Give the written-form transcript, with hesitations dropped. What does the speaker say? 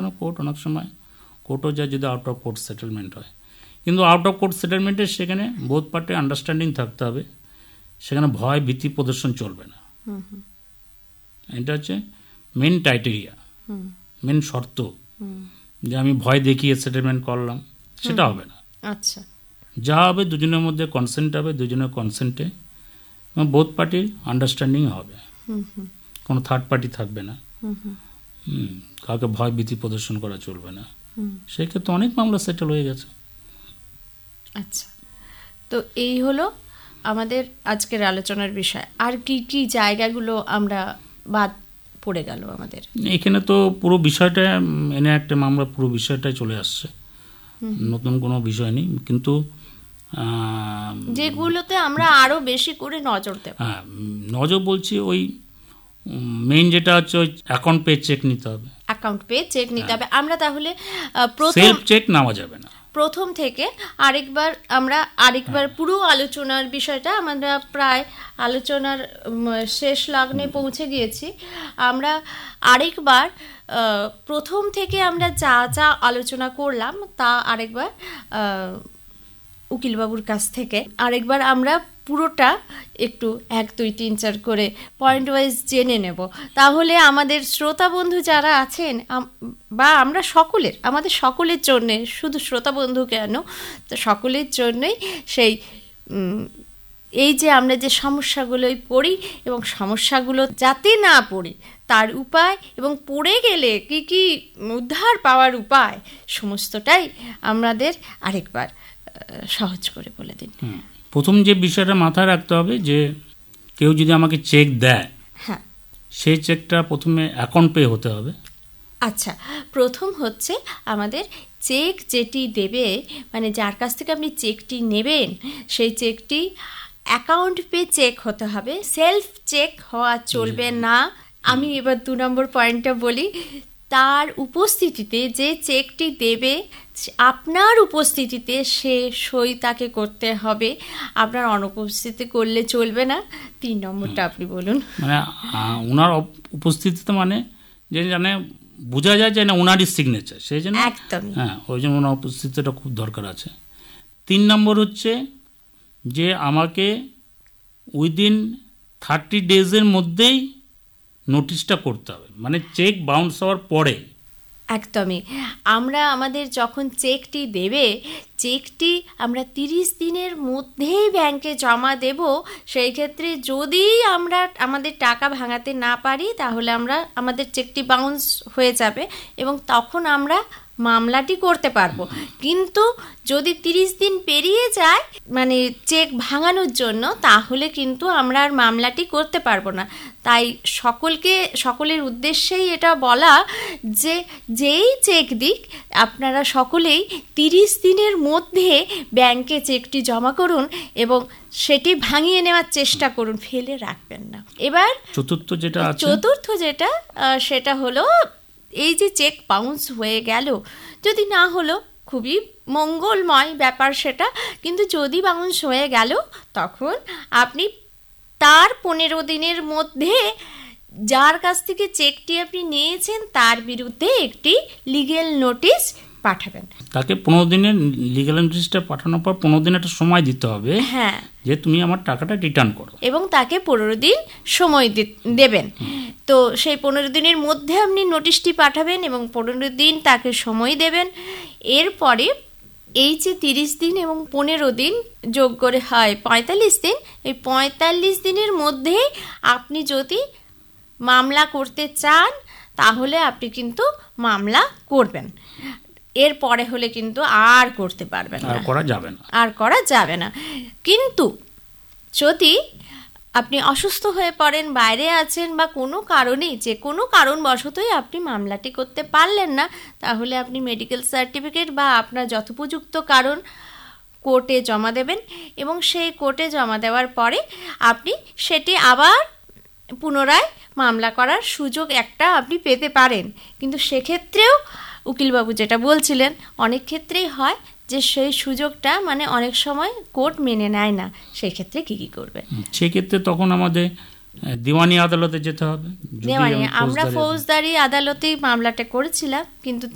না কোর্ট, অনেক সময় কোর্টও যায় যদি আউট অফ কোর্ট সেটেলমেন্ট হয়। কিন্তু আউট অফ কোর্ট সেটেলমেন্টে সেখানে বোথ পার্টি আন্ডারস্ট্যান্ডিং থাকতে হবে, সেখানে ভয় ভীতি প্রদর্শন চলবে না। এটা হচ্ছে মেন ক্রাইটেরিয়া, মেন শর্ত, যে আমি ভয় দেখিয়ে সেটেলমেন্ট করলাম সেটা হবে না। আচ্ছা, যা হবে দুজনের মধ্যে কনসেন্ট হবে, দুজনের কনসেন্টে বোথ পার্টির আন্ডারস্ট্যান্ডিং হবে, কোনো থার্ড পার্টি থাকবে না, কাউকে ভয় ভীতি প্রদর্শন করা চলবে না। সেই ক্ষেত্রে অনেক মামলা সেটেল হয়ে গেছে। আচ্ছা, তো এই হলো আমাদের আজকের আলোচনার বিষয়। আর কি কি জায়গাগুলো আমরা বাদ পড়ে গেল আমাদের? এখানে তো পুরো বিষয়টা এনে একটা মামলা পুরো বিষয়টাই চলে আসছে, নতুন কোনো বিষয় নেই, কিন্তু যেগুলোতে আমরা আরো বেশি করে নজর দেব। হ্যাঁ, নজর বলছি ওই মেইন যেটা হচ্ছে ওই অ্যাকাউন্ট পে চেক নিতে হবে, অ্যাকাউন্ট পে চেক নিতে হবে। আমরা তাহলে সেলফ চেক নেওয়া যাবে না। প্রথম থেকে আরেকবার পুরো আলোচনার বিষয়টা আমরা প্রায় আলোচনার শেষ লগ্নে পৌঁছে গিয়েছি। আমরা আরেকবার প্রথম থেকে আমরা যা যা আলোচনা করলাম তা আরেকবার উকিলবাবুর কাছ থেকে আরেকবার আমরা পুরোটা একটু 1, 2, 3, 4 করে পয়েন্ট ওয়াইজ জেনে নেব। তাহলে আমাদের শ্রোতা বন্ধু যারা আছেন বা আমরা আমাদের সকলের জন্যে, শুধু শ্রোতা বন্ধু কেন, তো সকলের জন্যই সেই এই যে আমরা যে সমস্যাগুলোই পড়ি এবং সমস্যাগুলো যাতে না পড়ি তার উপায় এবং পড়ে গেলে কি কি উদ্ধার পাওয়ার উপায় সমস্তটাই আমাদের আরেকবার সহজ করে বলে দিন। প্রথম যে বিষয়টা মাথায় রাখতে হবে যে কেউ যদি আমাকে চেক দেয়, হ্যাঁ, সেই চেকটা প্রথমে অ্যাকাউন্ট পে হতে হবে। আচ্ছা, প্রথম হচ্ছে আমাদের চেক যেটি দেবে, মানে যার কাছ থেকে আপনি চেকটি নেবেন সেই চেকটি অ্যাকাউন্ট পে চেক হতে হবে, সেলফ চেক হওয়া চলবে না। আমি এবার 2 নম্বর পয়েন্টটা বলি। তার উপস্থিতিতে, যে চেকটি দেবে আপনার উপস্থিতিতে সে সই তাকে করতে হবে, আপনার অনুপস্থিতি করলে চলবে না। 3 নম্বরটা আপনি বলুন। মানে ওনার উপস্থিতিতে, মানে যে জানে বোঝা যায় যে না ওনারই সিগনেচার, সেই জন্য একদম, হ্যাঁ, ওই জন্য ওনার উপস্থিতিটা খুব দরকার আছে। 3 নম্বর হচ্ছে যে আমাকে উইদিন 30 ডেজের মধ্যেই নোটিশটা করতে হবে, মানে চেক বাউন্স হওয়ার পরে। একদমই, আমরা আমাদের যখন চেকটি দেবে, চেকটি আমরা 30 দিনের মধ্যেই ব্যাংকে জমা দেব। সেই ক্ষেত্রে যদি আমরা আমাদের টাকা ভাঙাতে না পারি তাহলে আমাদের চেকটি বাউন্স হয়ে যাবে এবং তখন আমরা মামলাটি করতে পারবো। কিন্তু যদি 30 দিন পেরিয়ে যায় মানে চেক ভাঙানোর জন্য, তাহলে কিন্তু আমরা আর মামলাটি করতে পারবো না। তাই সকলের উদ্দেশ্যেই এটা বলা যে যেই চেক দিক আপনারা সকলেই 30 দিনের মধ্যে ব্যাংকে চেকটি জমা করুন এবং সেটি ভাঙিয়ে নেওয়ার চেষ্টা করুন, ফেলে রাখবেন না। এবার চতুর্থ যেটা সেটা হলো এই যে চেক বাউন্স হয়ে গেল, যদি না হলো খুবই মঙ্গলময় ব্যাপার সেটা, কিন্তু যদি বাউন্স হয়ে গেল তখন আপনি তার 15 দিনের মধ্যে যার কাছ থেকে চেকটি আপনি নিয়েছেন তার বিরুদ্ধে একটি লিগ্যাল নোটিশ পাঠাবেন। তাকে 15 দিনের লিগ্যাল নোটিশটা পাঠানোর পর 15 দিন একটা সময় দিতে হবে, হ্যাঁ, যে তুমি আমার টাকাটা রিটার্ন করো, এবং তাকে 15 দিন সময় দেবেন। তো সেই 15 দিনের মধ্যে আপনি নোটিশটি পাঠাবেন এবং 15 দিন তাকে সময় দেবেন। এরপরে এই যে 30 দিন এবং 15 দিন যোগ করে হয় 45 দিন, এই 45 দিনের মধ্যে আপনি যদি মামলা করতে চান তাহলে আপনি কিন্তু মামলা করবেন। এরপরে হলে কিন্তু আর করতে পারবেন না, আর করা যাবে না। কিন্তু যদি আপনি অসুস্থ হয়ে পড়েন, বাইরে আছেন বা কোনো কারণেই, যে কোনো কারণবশতই আপনি মামলাটি করতে পারলেন না, তাহলে আপনি মেডিকেল সার্টিফিকেট বা আপনার যথোপযুক্ত কারণ কোর্টে জমা দেবেন এবং সেই কোর্টে জমা দেওয়ার পরে আপনি সেটি আবার পুনরায় মামলা করার সুযোগ একটা আপনি পেতে পারেন। কিন্তু সেক্ষেত্রেও উকিলবাবু যেটা বলছিলেন, অনেক ক্ষেত্রেই হয় যে সেই সুযোগটা মানে অনেক সময় কোর্ট মেনে নেয় না। সেই ক্ষেত্রে কি করবে? সেক্ষেত্রে তখন আমাদের দিওয়ানি আদালতে যেতে হবে। আমরা ফৌজদারি আদালতেই মামলাটা করেছিলাম, কিন্তু